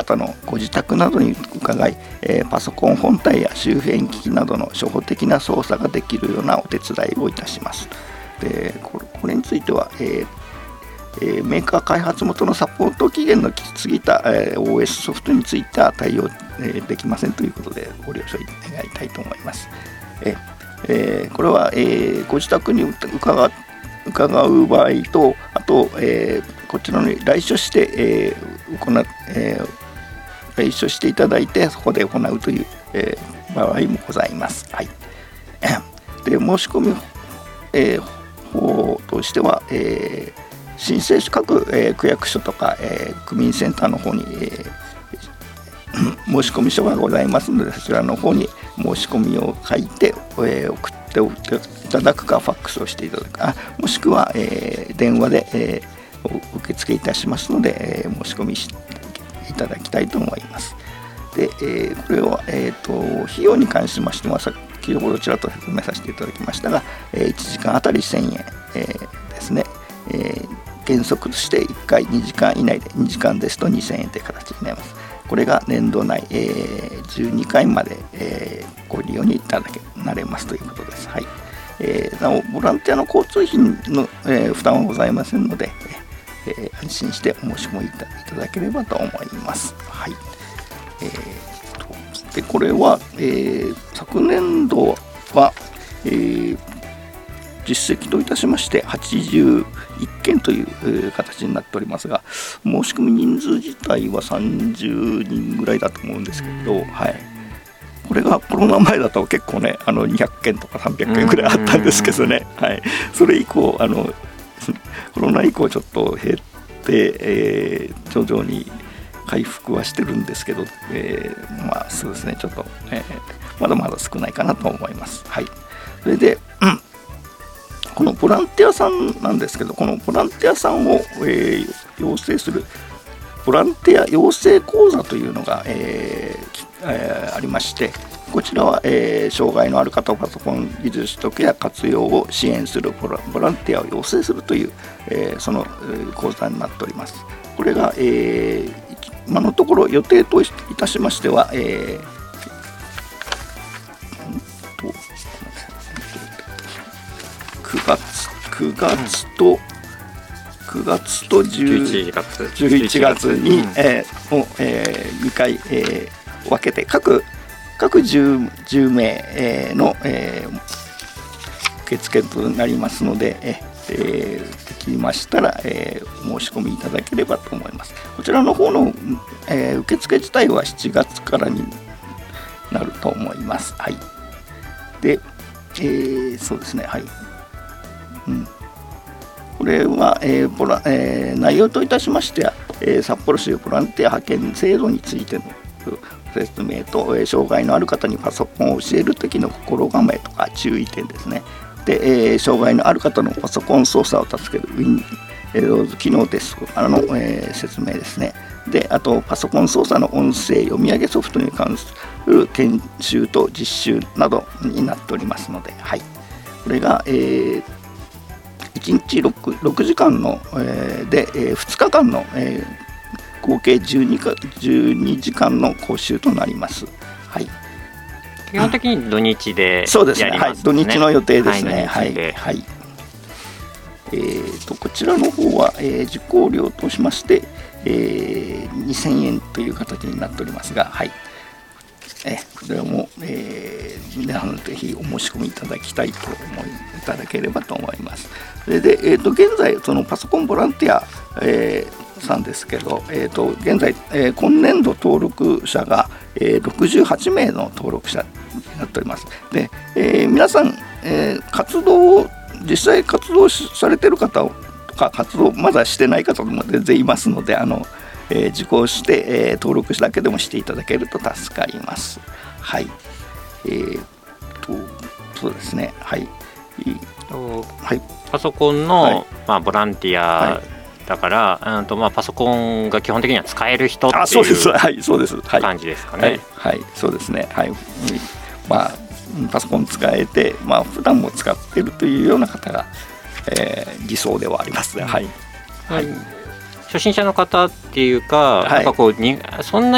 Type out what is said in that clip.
方のご自宅などに伺い、パソコン本体や周辺機器などの初歩的な操作ができるようなお手伝いをいたします。でこれについては、メーカー開発元のサポート期限の過ぎた、OS ソフトについては対応、できませんということでご了承願いたいと思います。これは、ご自宅に伺う場合と、あと、こちらに来所して、来所していただいてそこで行うという、場合もございます。はい、で申し込み、方としては、申請書各、区役所とか、区民センターの方に、申し込み書がございますので、そちらの方に申し込みを書いて、送っていただくか、ファックスをしていただくか、もしくは、電話で、受付いたしますので、申し込みしていただきたいと思います。で、これは、費用に関しましては、先ほどちらっと説明させていただきましたが、1時間あたり1000円、ですね。原則として1回2時間以内で、2時間ですと2000円という形になります。これが年度内、12回まで、ご利用になれますということです。はい。なおボランティアの交通費の、負担はございませんので、安心してお申し込みいただければと思います。はい。でこれは、昨年度は、実績といたしまして81件という形になっておりますが、申し込み人数自体は30人ぐらいだと思うんですけど、はい、これがコロナ前だと結構ね、200件とか300件ぐらいあったんですけどね、はい、それ以降コロナ以降ちょっと減って、徐々に回復はしてるんですけど、まあそうですね、ちょっと、まだまだ少ないかなと思います。はい、それで、このボランティアさんなんですけど、このボランティアさんを、養成するボランティア養成講座というのが、ありまして、こちらは、障害のある方のパソコン技術取得や活用を支援するボランティアを養成するという、その講座になっております。これが、今のところ予定といたしましては、9月と11月に、2回、分けて各 10名、の、受付となりますので、できましたら、申し込みいただければと思います。こちらの方の、受付自体は7月からになると思います。はい。で、そうですね、はい。これは、内容といたしましては、札幌市ボランティア派遣制度についての説明と、障害のある方にパソコンを教える時の心構えとか注意点ですね。で、障害のある方のパソコン操作を助ける Windows 機能ですの、説明ですね。で、あとパソコン操作の音声読み上げソフトに関する研修と実習などになっておりますので、はい、これが、1日 6時間の、で、2日間の、合計12時間の講習となります。はい、 基本的に土日でやりますね。 そうですね、はい、土日の予定ですね。はい、はい、こちらの方は、受講料としまして、2000円という形になっておりますが、はい、これも、皆さんぜひお申し込みいただきたいと思いただければと思います。それで、現在そのパソコンボランティア、さんですけど、現在、今年度登録者が、68名の登録者になっております。で、皆さん、実際活動されている方とか活動まだしてない方も全然いますので、受講して、登録だけでもしていただけると助かります。はい。そうですね。はい。はい、 パソコンの、 はい、 ボランティアだから、パソコンが基本的には使える人っていう感じですかね。 はい、そうですね。はい。パソコン使えて、普段も使っているというような方が、理想ではありますね。はい。 初心者の方っていうか、なんかこうそんな